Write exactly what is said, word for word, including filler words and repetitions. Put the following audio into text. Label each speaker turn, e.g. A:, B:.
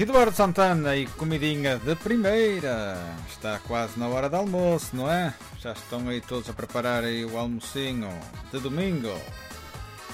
A: Eduardo Santana e comidinha de primeira. Está quase na hora do almoço, não é? Já estão aí todos a preparar aí o almocinho de domingo.